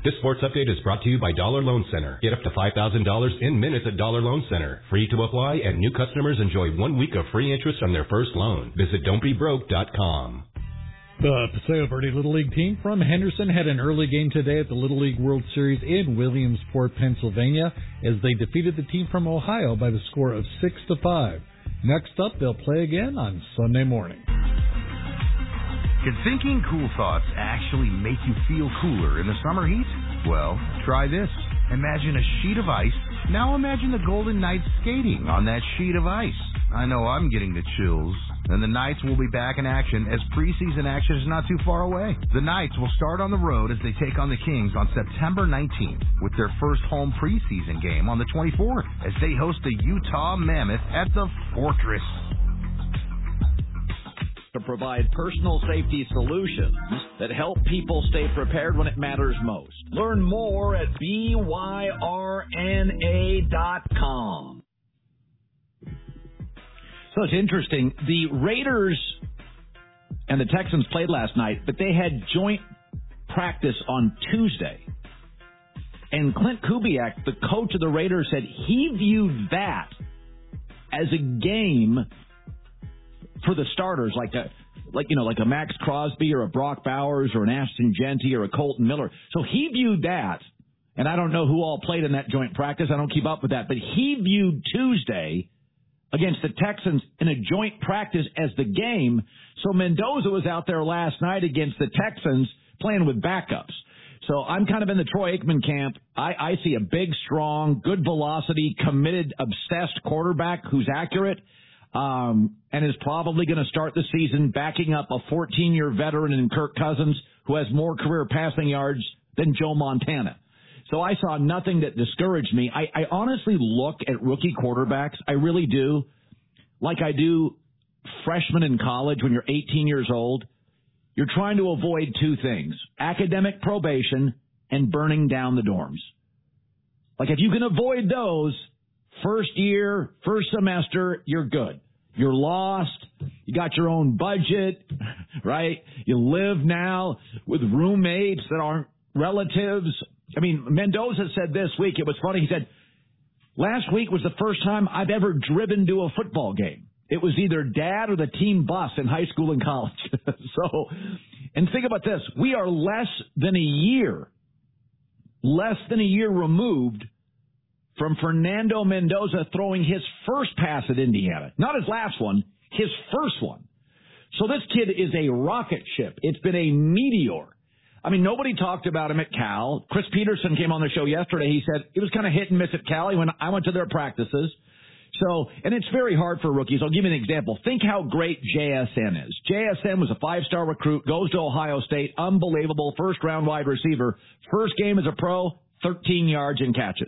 This sports update is brought to you by Dollar Loan Center. Get up to $5,000 in minutes at Dollar Loan Center. Free to apply, and new customers enjoy 1 week of free interest on their first loan. Visit don'tbebroke.com. The Paseo Verde Little League team from Henderson had an early game today at the Little League World Series in Williamsport, Pennsylvania, as they defeated the team from Ohio by the score of 6-5. Next up, they'll play again on Sunday morning. Can thinking cool thoughts actually make you feel cooler in the summer heat? Well, try this. Imagine a sheet of ice. Now imagine the Golden Knights skating on that sheet of ice. I know I'm getting the chills. And the Knights will be back in action as preseason action is not too far away. The Knights will start on the road as they take on the Kings on September 19th with their first home preseason game on the 24th as they host the Utah Mammoth at the Fortress. To provide personal safety solutions that help people stay prepared when it matters most. Learn more at byrna.com. So it's interesting. The Raiders and the Texans played last night, but they had joint practice on Tuesday. And Clint Kubiak, the coach of the Raiders, said he viewed that as a game for the starters, like a Max Crosby or a Brock Bowers or an Ashton Genty or a Colton Miller. So he viewed that, and I don't know who all played in that joint practice. I don't keep up with that, but he viewed Tuesday against the Texans in a joint practice as the game. So Mendoza was out there last night against the Texans playing with backups. So I'm kind of in the Troy Aikman camp. I see a big, strong, good velocity, committed, obsessed quarterback who's accurate and is probably going to start the season backing up a 14-year veteran in Kirk Cousins who has more career passing yards than Joe Montana. So I saw nothing that discouraged me. I honestly look at rookie quarterbacks. I really do. Like I do freshmen in college when you're 18 years old. You're trying to avoid two things: academic probation and burning down the dorms. Like if you can avoid those, first year, first semester, you're good. You're lost. You got your own budget, right? You live now with roommates that aren't relatives. I mean, Mendoza said this week, it was funny, he said, last week was the first time I've ever driven to a football game. It was either dad or the team bus in high school and college. So, and think about this, we are less than a year removed from Fernando Mendoza throwing his first pass at Indiana. Not his last one, his first one. So this kid is a rocket ship. It's been a meteor. I mean, nobody talked about him at Cal. Chris Peterson came on the show yesterday. He said it was kind of hit and miss at Cal. I went to their practices. So, and it's very hard for rookies. I'll give you an example. Think how great JSN is. JSN was a 5-star recruit, goes to Ohio State, unbelievable, first-round wide receiver. First game as a pro, 13 yards and catches.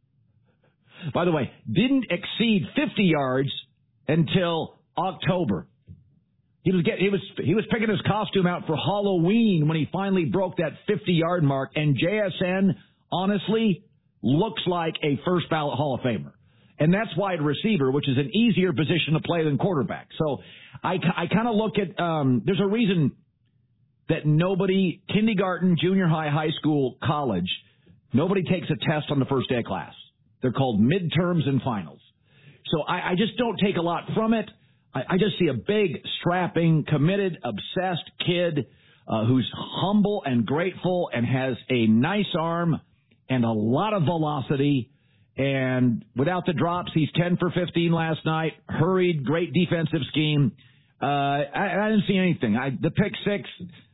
By the way, didn't exceed 50 yards until October. He was picking his costume out for Halloween when he finally broke that 50-yard mark, and JSN, honestly, looks like a first-ballot Hall of Famer. And that's wide receiver, which is an easier position to play than quarterback. So I kind of look at there's a reason that nobody, kindergarten, junior high, high school, college, nobody takes a test on the first day of class. They're called midterms and finals. So I just don't take a lot from it. I just see a big, strapping, committed, obsessed kid who's humble and grateful and has a nice arm and a lot of velocity. And without the drops, he's 10 for 15 last night. Hurried, great defensive scheme. I didn't see anything. The pick six,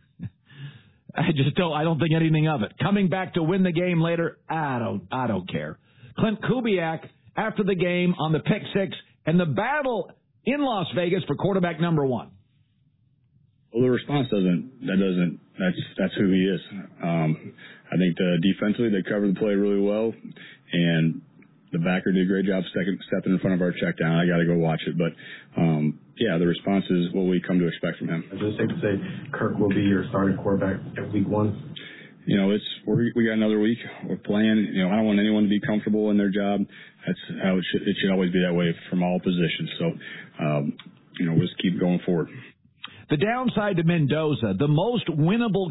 I don't think anything of it. Coming back to win the game later, I don't care. Clint Kubiak after the game on the pick six and the battle in Las Vegas for quarterback number one. Well, the response that's who he is. I think defensively they covered the play really well, and the backer did a great job stepping in front of our check down. I got to go watch it, but the response is what we come to expect from him. Is it safe to say Kirk will be your starting quarterback at week one? We got another week. We're playing. I don't want anyone to be comfortable in their job. That's how it should always be that way from all positions. So, we'll just keep going forward. The downside to Mendoza, the most winnable